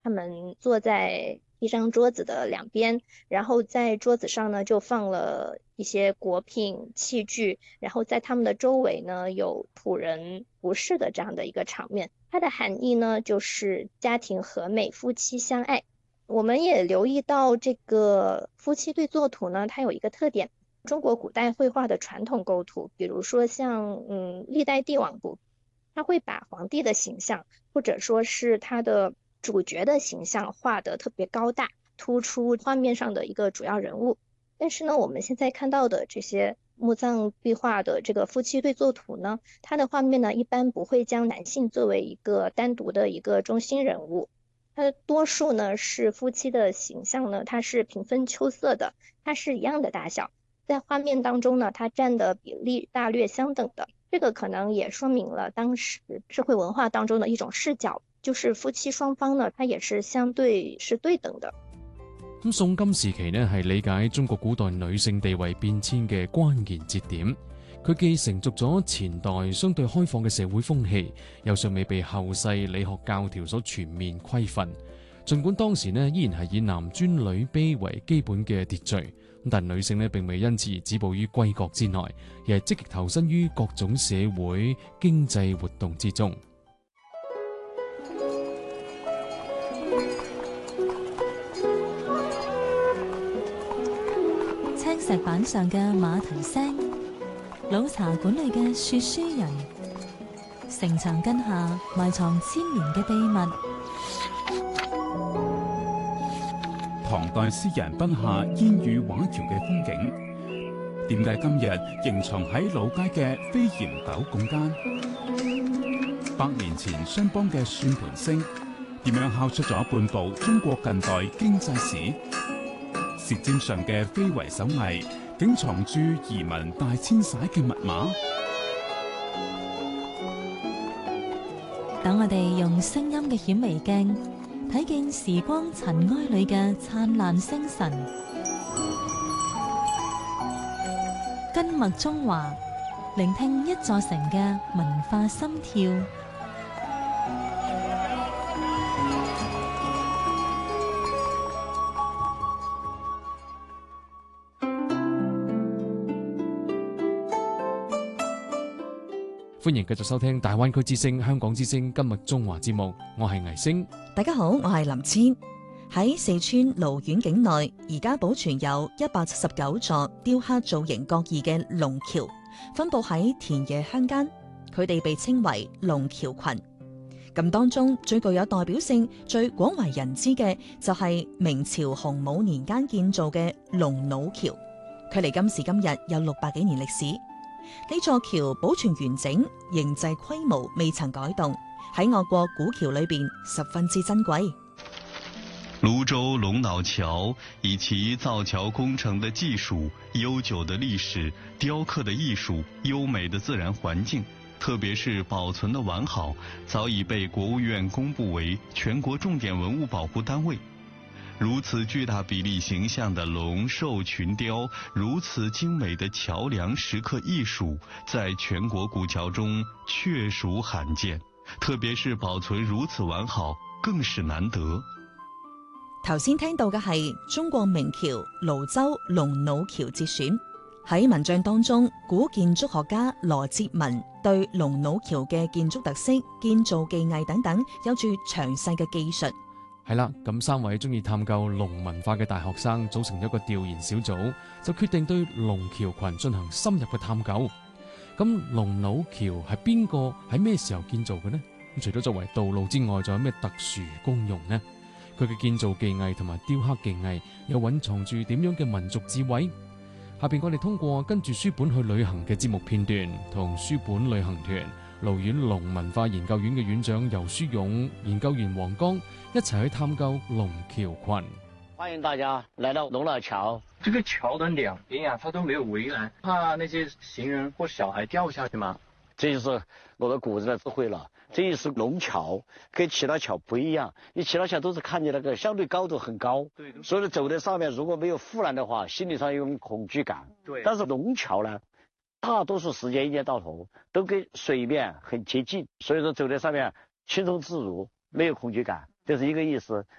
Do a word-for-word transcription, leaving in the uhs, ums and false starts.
他们坐在一张桌子的两边，然后在桌子上呢就放了一些果品器具，然后在他们的周围呢有仆人服侍的这样的一个场面。它的含义呢就是家庭和美，夫妻相爱。我们也留意到这个夫妻对坐图呢，它有一个特点，中国古代绘画的传统构图，比如说像嗯历代帝王图，他会把皇帝的形象或者说是他的主角的形象画得特别高大，突出画面上的一个主要人物。但是呢，我们现在看到的这些墓葬壁画的这个夫妻对坐图呢，它的画面呢一般不会将男性作为一个单独的一个中心人物，它多数呢是夫妻的形象呢，它是平分秋色的，它是一样的大小，在画面当中呢，它占的比例大略相等的。这个可能也說明了當時社會文化當中的一種視角，就是夫妻雙方呢，它也是相對是對等的。 咁宋金時期呢，係理解中國古代女性地位變遷嘅關鍵節點。佢既承續咗前代相對開放嘅社會風氣，又尚未被後世理學教條所全面規範。儘管當時呢依然係以男尊女卑為基本嘅秩序，但女性呢並未因此止步於閨閣之內，而係積極投身於各種社會經濟活動之中。 青石板上嘅馬蹄聲，老茶館裏嘅說書人，城牆根下埋藏千年嘅秘密。 唐代詩人筆下煙雨畫橋嘅風景，點解今日仍藏喺老街嘅飛檐斗拱間？百年前商幫嘅算盤聲，點樣敲出咗半部中國近代經濟史？舌尖上嘅非遺手藝，竟藏住移民大遷徙嘅密碼？ 等我哋用聲音嘅顯微鏡睇見時光塵埃裏嘅燦爛星辰，根脈中華，聆聽一座城嘅文化心跳。 歡迎繼續收聽大灣區之聲、香港之聲今日中華節目，我係倪星。 大家好，我係林千。喺四川瀘縣境內，而家保存有一百七十九座雕刻造型各異嘅龍橋，分佈喺田野鄉間，佢哋被稱為龍橋群。咁當中最具有代表性、最廣為人知嘅就係明朝洪武年間建造嘅龍腦橋，距離今時今日有六百幾年歷史。呢座橋保存完整，形制規模未曾改動，喺我國古橋裏邊十分之珍貴。 泸州龍腦橋以其造橋工程的技術、悠久的歷史、雕刻的藝術、優美的自然環境，特別是保存的完好，早已被國務院公布為全國重點文物保護單位。如此巨大比例形象的龍獸群雕，如此精美的橋梁石刻藝術，在全國古橋中確屬罕見，特別是保存如此完好，更是難得。 頭先聽到嘅係中國明橋瀘州龍腦橋節選。喺文章當中，古建築學家羅哲文對龍腦橋嘅建築特色、建造技藝等等有住詳細嘅記述。 係啦，咁三位中意探究龍文化嘅大學生組成一個調研小組，就決定對龍橋群進行深入嘅探究。咁龍腦橋係邊個喺咩時候建造嘅呢？咁除咗作為道路之外，仲有咩特殊功用呢？佢嘅建造技藝同埋雕刻技藝又蘊藏住點樣嘅民族智慧？下邊我哋通過跟住書本去旅行嘅節目片段，同書本旅行團瀘縣龍文化研究院嘅院長游書勇、研究員黃剛一齊去探究龍橋群。 歡迎大家來到龍腦橋。 這個橋的兩邊啊，它都沒有圍欄，怕那些行人或小孩掉下去嗎？ 這就是我的古人的智慧了。這一是龍橋，跟其他橋不一樣。你其他橋都是看見那個相對高度很高，對，所以走在上面如果沒有護欄的話，心理上有種恐懼感。對，但是龍橋呢，大多數時間一年到頭都跟水面很接近，所以說走在上面輕鬆自如，沒有恐懼感。 这是一个意思。